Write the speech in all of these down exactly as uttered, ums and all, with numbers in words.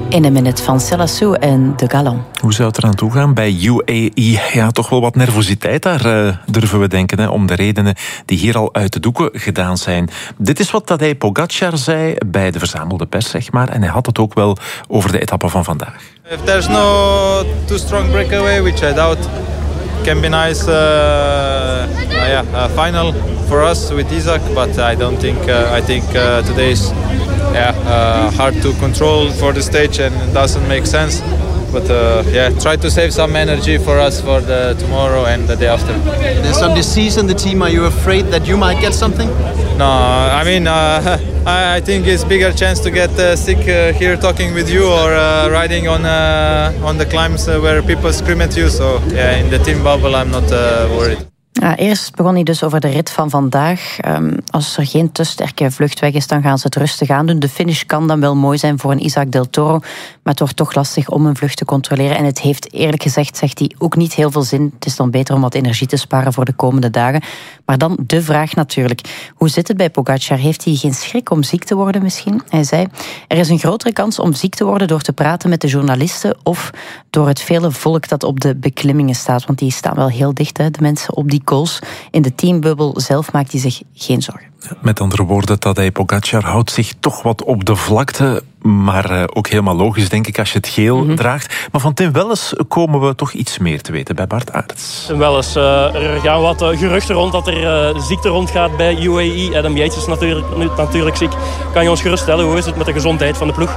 In een minuut van Selassou en De Galon. Hoe zou het eraan toe gaan bij U A E? Ja, toch wel wat nervositeit daar, uh, durven we denken, hè, om de redenen die hier al uit de doeken gedaan zijn. Dit is wat Tadej Pogačar zei bij de verzamelde pers, zeg maar. En hij had het ook wel over de etappe van vandaag. If there's no too strong breakaway, which I doubt, can be nice uh, uh, yeah, uh, final for us with Isaac, but I don't think uh, I think uh, today is yeah, uh, hard to control for the stage and it doesn't make sense. But uh, yeah, try to save some energy for us for the tomorrow and the day after. There's some disease in the team. Are you afraid that you might get something? No, I mean uh, I, I think it's bigger chance to get uh, sick uh, here talking with you or uh, riding on uh, on the climbs uh, where people scream at you. So yeah, in the team bubble I'm not uh, worried. Ja, eerst begon hij dus over de rit van vandaag. Um, als er geen te sterke vlucht weg is, dan gaan ze het rustig aan doen. De finish kan dan wel mooi zijn voor een Isaac Del Toro, maar het wordt toch lastig om een vlucht te controleren. En het heeft eerlijk gezegd, zegt hij, ook niet heel veel zin. Het is dan beter om wat energie te sparen voor de komende dagen. Maar dan de vraag natuurlijk. Hoe zit het bij Pogačar? Heeft hij geen schrik om ziek te worden misschien? Hij zei, er is een grotere kans om ziek te worden door te praten met de journalisten of door het vele volk dat op de beklimmingen staat. Want die staan wel heel dicht, hè, de mensen op die goals. In de teambubbel zelf maakt hij zich geen zorgen. Met andere woorden, Tadej Pogačar houdt zich toch wat op de vlakte. Maar uh, ook helemaal logisch, denk ik, als je het geel mm-hmm. draagt. Maar van Tim Welles komen we toch iets meer te weten bij Bart Aerts. Tim Welles, uh, er gaan wat uh, geruchten rond dat er uh, ziekte rondgaat bij U A E. Adam Yates is natuurlijk, natuurlijk ziek. Kan je ons geruststellen, hoe is het met de gezondheid van de ploeg?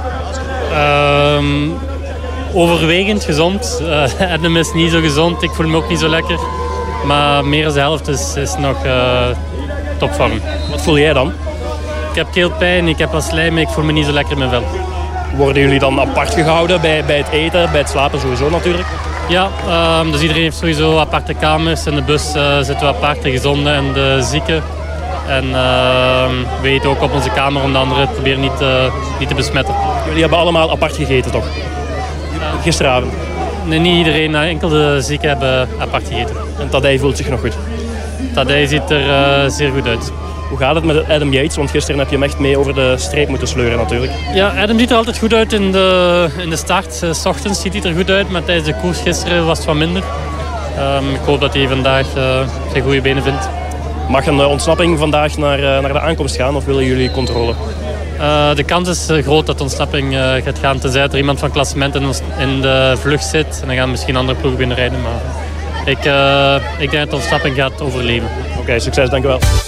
Um, overwegend gezond. Uh, Adam is niet zo gezond, ik voel me ook niet zo lekker. Maar meer dan de helft is, is nog uh, topvorm. Wat voel jij dan? Ik heb keelpijn, ik heb wat slijm, ik voel me niet zo lekker in mijn vel. Worden jullie dan apart gehouden bij, bij het eten, bij het slapen sowieso natuurlijk? Ja, uh, dus iedereen heeft sowieso aparte kamers. In de bus uh, zitten we apart, de gezonde en de zieke. En uh, we eten ook op onze kamer om de anderen proberen niet, uh, niet te besmetten. Jullie hebben allemaal apart gegeten toch? Uh, Gisteravond? Nee, niet iedereen, enkel de zieken hebben apart gegeten. En Tadej voelt zich nog goed? Tadej ziet er uh, zeer goed uit. Hoe gaat het met Adam Yates? Want gisteren heb je hem echt mee over de streep moeten sleuren natuurlijk. Ja, Adam ziet er altijd goed uit in de, in de start. Uh, 's ochtends ziet hij er goed uit, maar tijdens de koers gisteren was het wat minder. Um, ik hoop dat hij vandaag uh, zijn goede benen vindt. Mag een ontsnapping vandaag naar, uh, naar de aankomst gaan of willen jullie controle? Uh, de kans is uh, groot dat de ontsnapping uh, gaat gaan, tenzij er iemand van klassement in, in de vlucht zit. En dan gaan misschien andere ploegen binnenrijden. Maar ik, uh, ik denk dat de ontsnapping gaat overleven. Oké, okay, succes, dank u wel.